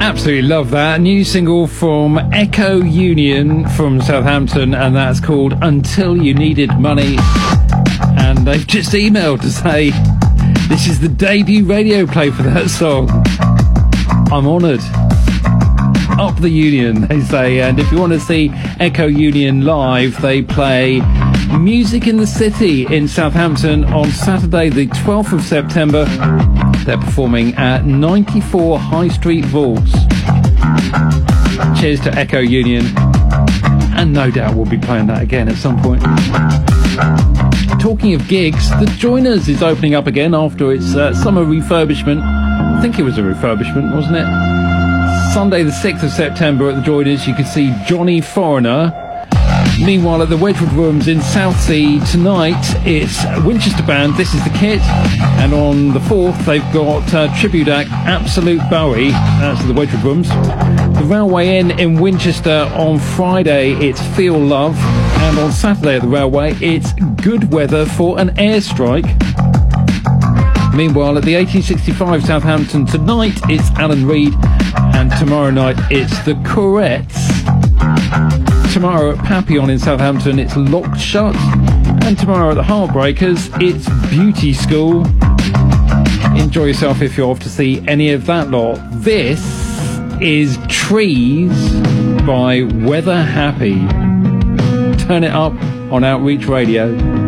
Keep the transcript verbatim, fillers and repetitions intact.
Absolutely love that. New single from Echo Union from Southampton, and that's called Until You Needed Money. And they've just emailed to say this is the debut radio play for that song. I'm honoured. Up the Union, they say. And if you want to see Echo Union live, they play Music in the City in Southampton on Saturday the twelfth of September. They're performing at ninety-four High Street Vaults. Cheers to Echo Union, and no doubt we'll be playing that again at some point. Talking of gigs, The Joiners is opening up again after its uh, summer refurbishment. I think it was a refurbishment, wasn't it? Sunday the sixth of September at The Joiners, you can see Johnny Foreigner. Meanwhile, at the Wedgwood Rooms in Southsea tonight, it's Winchester Band, This Is the Kit. And on the fourth, they've got uh, tribute act Absolute Bowie. That's at the Wedgwood Rooms. The Railway Inn in Winchester on Friday, it's Feel Love. And on Saturday at the Railway, it's Good Weather for an Airstrike. Meanwhile, at the eighteen sixty-five Southampton tonight, it's Alan Reid. And tomorrow night, it's the Corettes. Tomorrow at Papillon in Southampton, it's Locked Shut. And tomorrow at the Heartbreakers, it's Beauty School. Enjoy yourself if you're off to see any of that lot. This is Trees by Weather Happy. Turn it up on Outreach Radio.